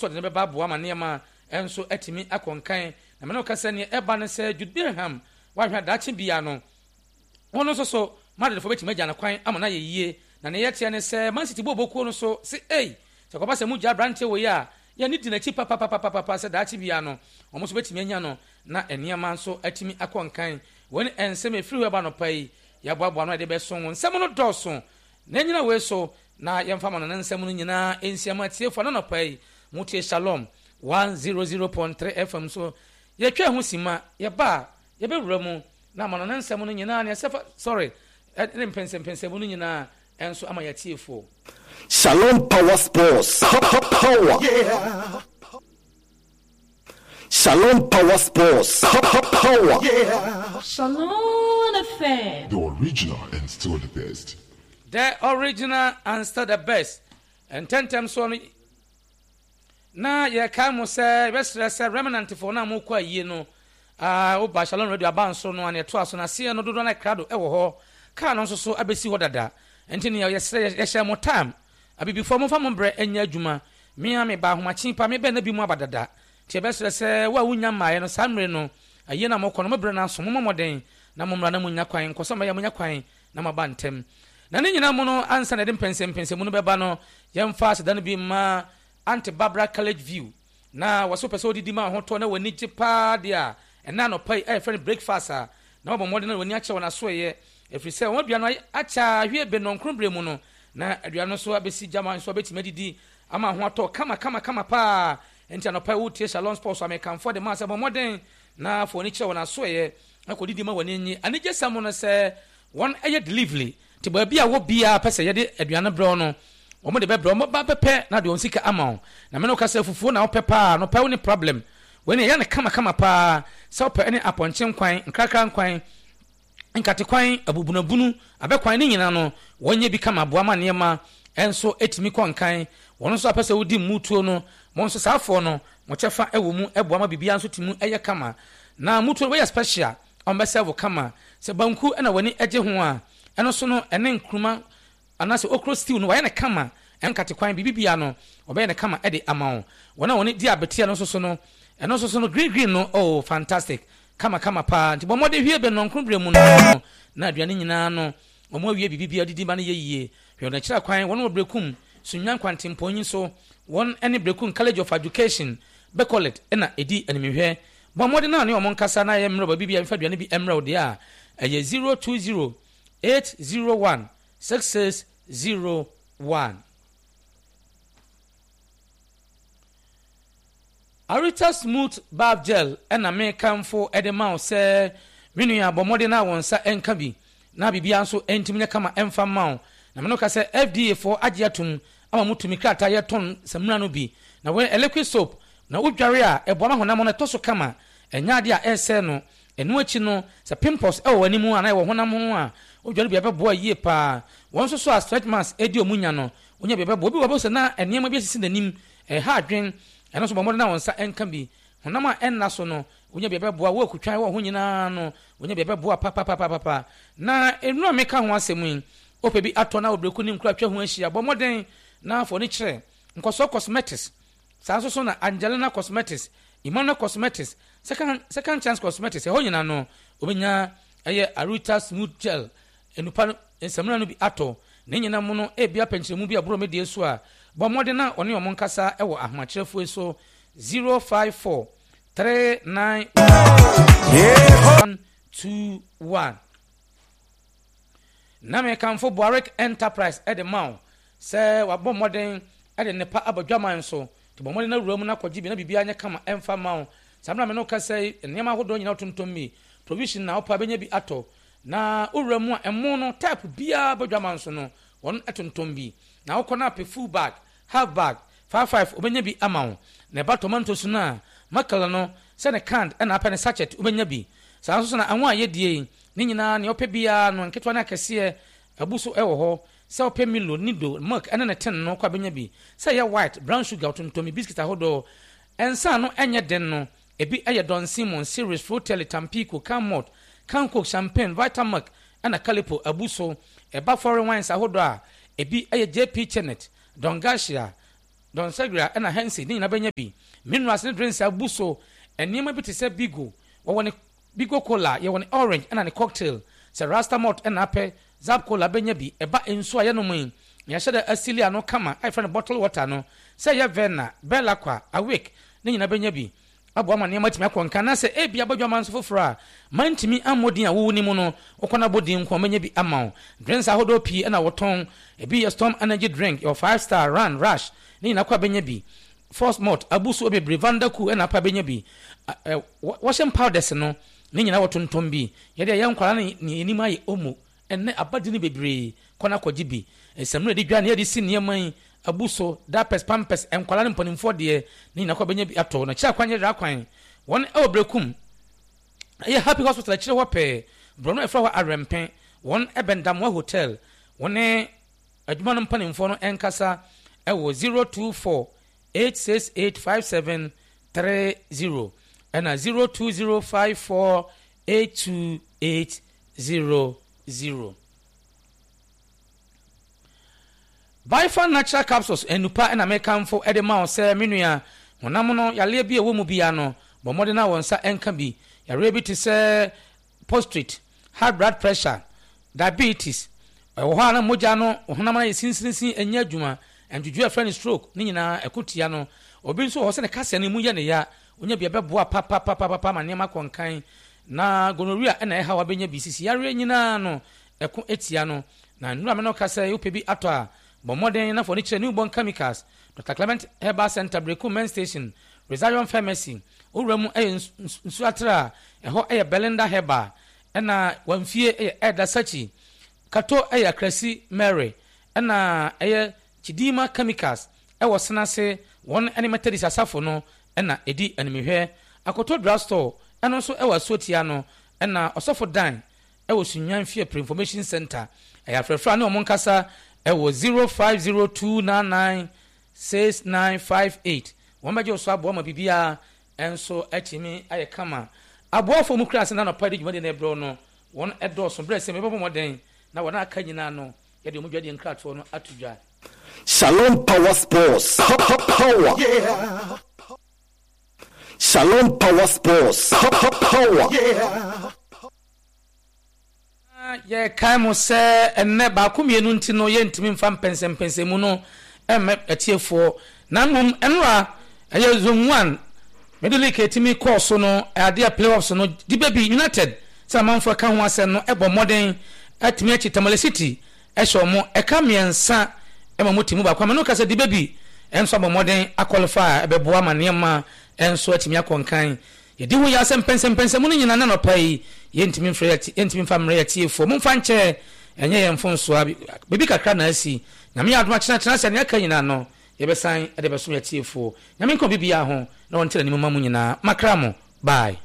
so de beba boa ma niema enso atimi akonkan na me no kasa ne eba ne se Jude Bellingham wa hwa dachi bia no wono so madde fo beti magya na kwan amana ye yie na ne yete ne se Man City bobokuo no so se se ko ba se mu gya brante wo ya ya ni dina chi papa se dachi bia no omo so beti manya no na eniema nso atimi akonkan woni ensem efiri heba no pai ya boaboa no de be so nsem no doso na nyina we so na yemfa ma no nsem no nyina ensiama tiefo no pai mutie Shalom 100.3 FM so ye twa ho sima ye ba ye be wura mu na ma no nsem no nyina ne sefa sorry ne mpense mu no nyina enso ama ya tiefo. Shalom Power Sports. Power. Yeah. Shalom Power Sports. Power. Yeah. Shalom FM. The original and still the best. The original and still the best. And 10 times so na ye kamo se besra se remnant for na mo kwa yie no oba Shalom radio abanso no ane to aso na se no dodo na krado e wo ho ka no so abesi ho dada enti ne ye share mo time abi before mo fa mo bre anya adwuma me ame ba homachi pa me be na bi mu abadada tie besra se wa wunya maaye no samre no aye na mo kono mo bre na so mo moden na mo mra na munya kwan nkoso ma ya munya kwan na maba ntem na ne nyina mo no ansa na de mpense mu no beba no yemfa se dan bi ma Ante Barbara College View na waso pese odidi ma hoto na wani jipa dia ena no pai friend breakfast na obo modern na wani acha wana so ye efri se won bia no acha hwie be no nkronbre mu no na aduano so abesi jama so abeti medidi ama ho ato kama pa enti no pai wutie Shalom Sports American for the mass obo modern na fo ni cha wana so ye akodidi ma wani nyi anije samo no se won eye delivery ti ba bia wo bia pese ye de aduano bro no omo de bebro mo ba pepe na de onsika ama na me no ka se fufuo na opepa no pa woni problem when ye na kama pa se ope any aponchen kwan nkrakra kwan nkate kwan abubunabunu abekwan ni nyina no wonye bi kama boa ma niema enso etimi konkan wono so apese wodi mutuo no mo nso safo no mo chefa ewo mu eboa ma bibia nso timu eye kama na mutuo we special on be serve kama se banku na wani eje ho a eno so no ene nkruma anase okro stew no wayene kama enkate kwan bibia no obeyene kama ede amao wona woni di abetia no so no eno so no green no oh fantastic kama pa nti bomode hwie be no nkrobre mu no na aduane nyina no omo awie bibia didi ba no yeyie hwe na kira kwan wona obrekum sunyan kwantemponyi so won ene brekum College of Education be college na edi animhwe bomode na ne omo nkasa na ye mro bibia mfa aduane bi emra ode a eye 020 801 6601 Arita Smooth Barb Gel and American for Edemau say Minia Bomodina wonsa enkabi na bibia so entimine kama emfa maw na menoka say FDA for agiatum ama mutumi krata yeton samra no bi na when liquid soap na udware a eboma honam no toso kama enya de a ese no enu achi no se pimples e wo animu ana e wo honam ho a udware bia beboa yie pa won so a stretch mask edi omunya no onya bia beboa obi wo se na eniema bi sisi nanim ha adwen eno so bomode na wonsa enka bi honam a enna so no onya bia beboa wo kutwan wo ho nyina no onya bia beboa papa na enu ameka ho asemu ope bi ato na obreku ni nkura twa ho ahia bomode na fo ni kire nkoso cosmetics sanso so na Angelina Cosmetics Imana Cosmetics second chance cosmetics ho nyina no obenya eye Arita Smooth Gel enupa ensamuna no bi ato ne nyina mu no ebia penchemu bi aburo medie so a bomode na one omon kasa ewo ahmachirefo so 054 3921 na me kanfo Boarek Enterprise edemaw se wabomoden ede nepa abadwaman so to bomode na ruram na kwaji bi na bibia anya kama emfa maw samra me no kasa enema hodo nyina otontommi provision na opa benya bi ato na uramu emu no type bia badwaman so no won atontombi na okona pe full bag half bag 55 obenya bi amaw na ba tomato so na makala no se ne canned na apene sachet obenya bi sanso so na anwa yedie ni nyina ne ope bia no nketwa na kase abuso ewo ho se ope milo nido milk ene ne ten no kwa benya bi se ya white brown sugar otontomi biscuit ahodo ensa no enye den no ebi eye Don Simon series Fruitelli Tampico Camot Cancook Champagne Vitamilk ana Calipo abuso eba foreign wines ahodo a ebi eye JP Chenet Don Garcia Don Segra and a Hensi, Nina Benyabi, Minerals and drinks are buso, and Nima Biti said Bigo, or one Bigo Cola, you want orange and a cocktail, Sir Rastamot and Ape, Zap Cola Benyabi, a bat in Swayanomain, Yashada Asilia no Kama, I found a bottle water no, say ya Verna, Bellaqua, awake, Nina Benyabi. Aboma ne matima kwanka na se ebi abadwaman so fofora mantimi amodin a wo ni mu no okona bodin kwamanya bi amaw drinks ahodo pi na woton ebi storm energy drink your 5-star run rush ni na kwa benya bi first malt abusu obebre vandaku na pa benya bi washing powders no ni nyina wotonton bi ye de yankwara ni enima ye omo enne abadini bebre kona kwaji bi esamre de dwa ne de sineman abuso dapes pampers enkwala mponimfo de ni na kwa benya bi ato na kira kwanye dra kwan won e obrekum ye happy hospital kire ho pe brono efra wa arempen won ebendamwa hotel won adwuma no mponimfo no enkasa e wo 024868570 and 0205482800 Bifa natural capsules enupa and American for edema say minua honam no yale bi ewo mu bia no bomode na wonsa enka bi yare bi te say prostate high blood pressure diabetes wo ha na moja no honam na yesinsinsin enya adwuma enjuju afra ni stroke ni nyina ekotia no obi nso ho se ne kase ne mu ye ne ya onya bia beboa papa ma nema konkan na gonorrhea na e ha wa benya bisisi yare nyina no eko etia no na nura me no kase yo pebi ato a Bomoden na for niche newborn chemicals, Dr. Clement Herbal Center, Breku Men Station, Resarion Pharmacy, Uremu Nsuatra, Eho Belinda Herbal, Ena Wamfie Eda Sachi, Kato Kresi Mary, Ena Chidima Chemicals, Ewa Senase, one animated is Asafono, Ena Edi Enemy Akoto Drugstore, and also Ewa Sotiano, Ena Osofo Dan, Ewa Sunyan Fear Information Center, Frano Moncasa. Ewo 0502996958 wamaje so abo ma bibia enso etimi aye kama abo fo mu class na no padi dwuma de na ebro no won edo so bre se me bebo moden na wona aka nyina no ye de omudwade nkrato no atudwa Shalom Power Sports power yeah Shalom Power Sports power yeah ye kai mo se enne ba kumienu nti no ye ntimi mfa mpensempense mu no etiefo na mmom enra eye zone 1 middle league etimi course no ade playoffs no Dibabi United samanfo ka ho asem no ebo modern atimi achi Tamale City ehso mo eka miensa emamutimu ba kwa me no kasa Dibabi enso abo modern qualify ebeboa manema enso atimi akonkan yedi ho ya asem mpensempense mu no nyina na no pai yentimi mfamre yatiefo mumfa nche enye yemfonso abi bibi kakra na asi nyame yadoma chena se ne aka nyina no yebesan ade beso yatiefo nyame nko bibia ho na wontere ni mama mu nyina makramo bye